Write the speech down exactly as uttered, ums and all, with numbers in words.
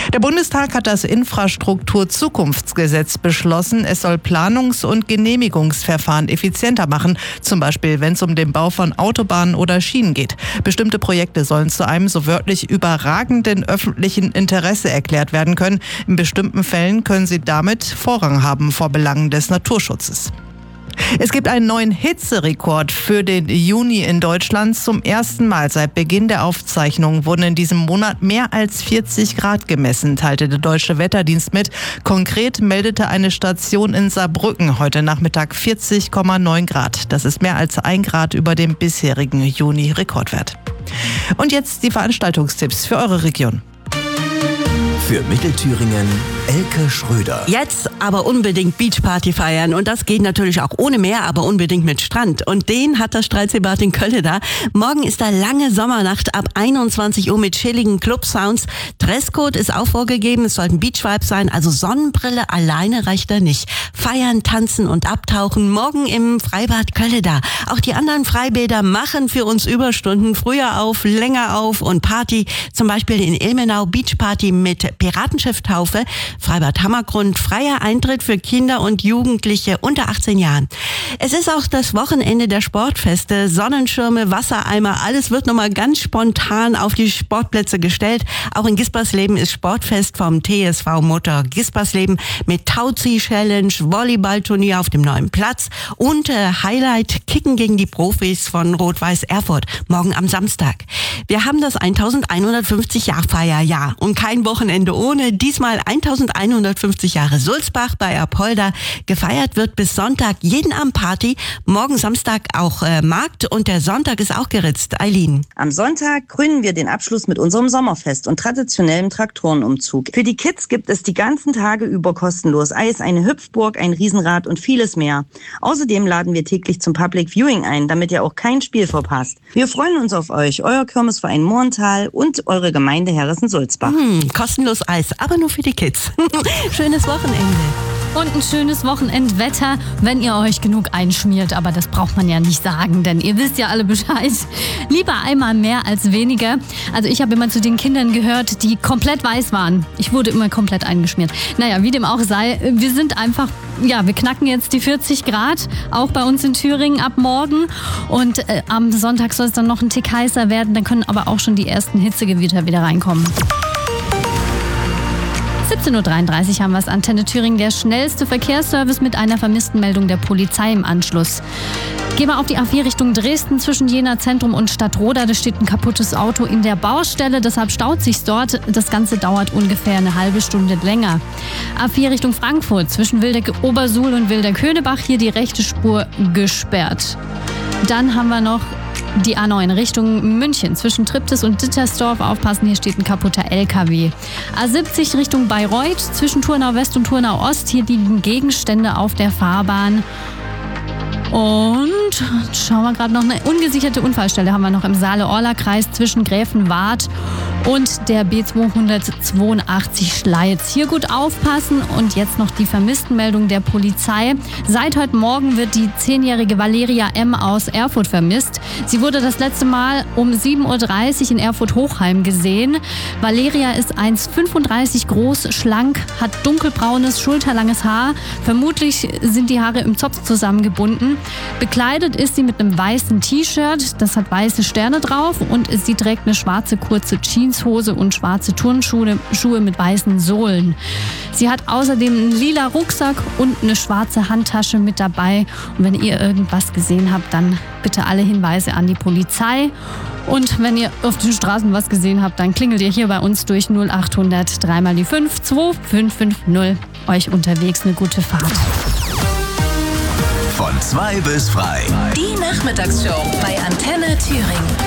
Der Bundestag hat das Infrastrukturzukunftsgesetz beschlossen. Es soll Planungs- und Genehmigungsverfahren effizienter machen, zum Beispiel wenn es um den Bau von Autobahnen oder Schienen geht. Bestimmte Projekte sollen zu einem so wörtlich überragenden öffentlichen Interesse erklärt werden können. In bestimmten Fällen können sie damit Vorrang haben vor Belangen des Naturschutzes. Es gibt einen neuen Hitzerekord für den Juni in Deutschland. Zum ersten Mal seit Beginn der Aufzeichnungen wurden in diesem Monat mehr als vierzig Grad gemessen, teilte der Deutsche Wetterdienst mit. Konkret meldete eine Station in Saarbrücken heute Nachmittag vierzig Komma neun Grad. Das ist mehr als ein Grad über dem bisherigen Juni-Rekordwert. Und jetzt die Veranstaltungstipps für eure Region. Für Mittelthüringen Elke Schröder. Jetzt aber unbedingt Beachparty feiern und das geht natürlich auch ohne Meer, aber unbedingt mit Strand. Und den hat das Streitseebad in Köln da. Morgen ist da lange Sommernacht ab einundzwanzig Uhr mit chilligen Club-Sounds. Dresscode ist auch vorgegeben, es sollten Beach-Vibes sein, also Sonnenbrille alleine reicht da nicht. Feiern, tanzen und abtauchen morgen im Freibad Köln da. Auch die anderen Freibäder machen für uns Überstunden, früher auf, länger auf und Party. Zum Beispiel in Ilmenau Beachparty mit Piratenschiff-Taufe, Freibad Hammergrund, freier Eintritt für Kinder und Jugendliche unter achtzehn Jahren. Es ist auch das Wochenende der Sportfeste, Sonnenschirme, Wassereimer, alles wird nochmal ganz spontan auf die Sportplätze gestellt. Auch in Gispersleben ist Sportfest vom T S V Motor Gispersleben mit Tauzieh-Challenge, Volleyballturnier auf dem neuen Platz und äh, Highlight Kicken gegen die Profis von Rot-Weiß Erfurt, morgen am Samstag. Wir haben das elfhundertfünfzig Jahr Feierjahr und kein Wochenende ohne. Diesmal elfhundertfünfzig Jahre Sulzbach bei Apolda. Gefeiert wird bis Sonntag jeden Abend Party. Morgen Samstag auch äh, Markt und der Sonntag ist auch geritzt. Eileen. Am Sonntag krönen wir den Abschluss mit unserem Sommerfest und traditionellem Traktorenumzug. Für die Kids gibt es die ganzen Tage über kostenlos Eis, eine Hüpfburg, ein Riesenrad und vieles mehr. Außerdem laden wir täglich zum Public Viewing ein, damit ihr auch kein Spiel verpasst. Wir freuen uns auf euch, euer Kirmesverein Mohrental und eure Gemeinde Heeresen-Sulzbach. Hm, kostenlos Eis, aber nur für die Kids. Schönes Wochenende. Und ein schönes Wochenendwetter, wenn ihr euch genug einschmiert. Aber das braucht man ja nicht sagen, denn ihr wisst ja alle Bescheid. Lieber einmal mehr als weniger. Also ich habe immer zu den Kindern gehört, die komplett weiß waren. Ich wurde immer komplett eingeschmiert. Naja, wie dem auch sei, wir sind einfach, ja, wir knacken jetzt die vierzig Grad, auch bei uns in Thüringen ab morgen. Und äh, am Sonntag soll es dann noch ein Tick heißer werden. Dann können aber auch schon die ersten Hitzegewitter wieder reinkommen. siebzehn Uhr dreiunddreißig haben wir es. Antenne Thüringen, der schnellste Verkehrsservice mit einer vermissten Meldung der Polizei im Anschluss. Gehen wir auf die A vier Richtung Dresden zwischen Jena Zentrum und Stadtroda. Da steht ein kaputtes Auto in der Baustelle, deshalb staut sich's dort. Das Ganze dauert ungefähr eine halbe Stunde länger. A vier Richtung Frankfurt zwischen Wildeck-Obersuhl und Wildeck-Höhnebach. Hier die rechte Spur gesperrt. Dann haben wir noch die A neun Richtung München zwischen Triptis und Dittersdorf. Aufpassen, hier steht ein kaputter L K W. A siebzig Richtung Bayreuth zwischen Turnau West und Turnau Ost. Hier liegen Gegenstände auf der Fahrbahn. Und schauen wir gerade noch, eine ungesicherte Unfallstelle haben wir noch im Saale-Orla-Kreis zwischen Gräfenwart und der B zweihundertzweiundachtzig Schleiz. Hier gut aufpassen und jetzt noch die Vermisstenmeldung der Polizei. Seit heute Morgen wird die zehnjährige Valeria M. aus Erfurt vermisst. Sie wurde das letzte Mal um sieben Uhr dreißig in Erfurt-Hochheim gesehen. Valeria ist eins Komma fünfunddreißig groß, schlank, hat dunkelbraunes, schulterlanges Haar. Vermutlich sind die Haare im Zopf zusammengebunden. Bekleidet ist sie mit einem weißen T-Shirt, das hat weiße Sterne drauf und sie trägt eine schwarze kurze Jeanshose und schwarze Turnschuhe Schuhe mit weißen Sohlen. Sie hat außerdem einen lila Rucksack und eine schwarze Handtasche mit dabei. Und wenn ihr irgendwas gesehen habt, dann bitte alle Hinweise an die Polizei. Und wenn ihr auf den Straßen was gesehen habt, dann klingelt ihr hier bei uns durch null achthundert drei mal die fünf zwei fünf fünf null. Euch unterwegs eine gute Fahrt. Von zwei bis frei. Die Nachmittagsshow bei Antenne Thüringen.